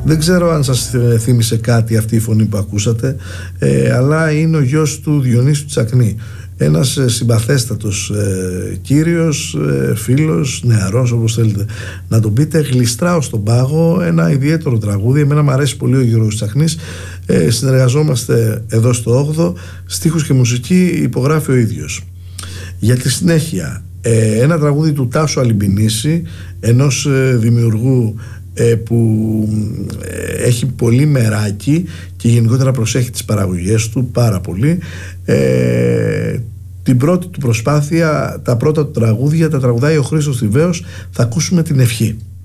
Δεν ξέρω αν σας θύμισε κάτι αυτή η φωνή που ακούσατε, αλλά είναι ο γιος του Διονύσου Τσακνή. Ένας συμπαθέστατος κύριος, φίλος, νεαρός, όπως θέλετε να τον πείτε. Γλιστράω στον πάγο, ένα ιδιαίτερο τραγούδι. Εμένα μου αρέσει πολύ ο Γιώργος Τσακνής. Συνεργαζόμαστε εδώ στο 8ο. Στίχους και μουσική υπογράφει ο ίδιος. Για τη συνέχεια, ένα τραγούδι του Τάσου Αλιμπινίση, ενός δημιουργού που έχει πολύ μεράκι και γενικότερα προσέχει τις παραγωγές του πάρα πολύ. Την πρώτη του προσπάθεια, τα πρώτα του τραγούδια τα τραγουδάει ο Χρήστος Θηβαίος. Θα ακούσουμε την Ευχή.